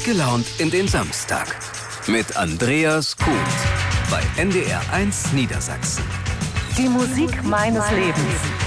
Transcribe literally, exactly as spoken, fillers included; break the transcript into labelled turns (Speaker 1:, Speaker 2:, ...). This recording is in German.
Speaker 1: gelaunt in den Samstag. Mit Andreas Kuhn bei N D R eins Niedersachsen.
Speaker 2: Die Musik meines Lebens.